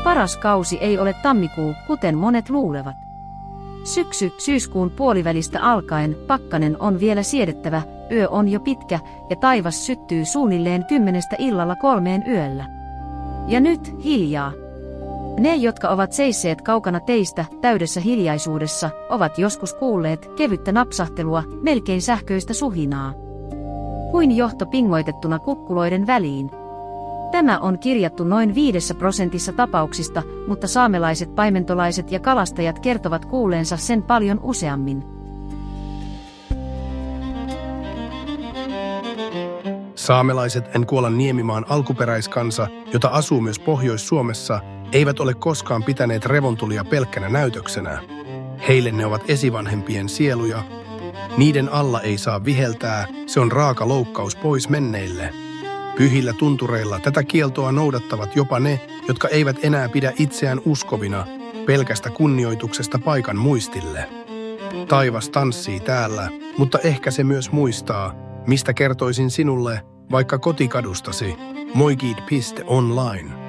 paras kausi ei ole tammikuu, kuten monet luulevat. Syyskuun puolivälistä alkaen pakkanen on vielä siedettävä, yö on jo pitkä ja taivas syttyy suunnilleen 10 illalla 3 yöllä. Ja nyt hiljaa. Ne, jotka ovat seisseet kaukana teistä täydessä hiljaisuudessa, ovat joskus kuulleet kevyttä napsahtelua, melkein sähköistä suhinaa. Kuin johto pingoitettuna kukkuloiden väliin. Tämä on kirjattu noin 5% tapauksista, mutta saamelaiset paimentolaiset ja kalastajat kertovat kuulleensa sen paljon useammin. Saamelaiset Nkuolan niemimaan alkuperäiskansa, jota asuu myös Pohjois-Suomessa, eivät ole koskaan pitäneet revontulia pelkkänä näytöksenä. Heille ne ovat esivanhempien sieluja. Niiden alla ei saa viheltää, se on raaka loukkaus pois menneille. Pyhillä tuntureilla tätä kieltoa noudattavat jopa ne, jotka eivät enää pidä itseään uskovina, pelkästä kunnioituksesta paikan muistille. Taivas tanssii täällä, mutta ehkä se myös muistaa, mistä kertoisin sinulle, vaikka kotikadustasi, moigid.online.